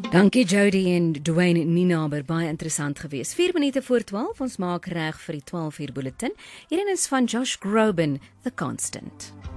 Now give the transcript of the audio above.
Dankie Jody en Dwayne Ninaber, baie interessant geweest. 4 minute voor 12, ons maak reg vir die 12 uur bulletin. Hierin is van Josh Groban, The Constant.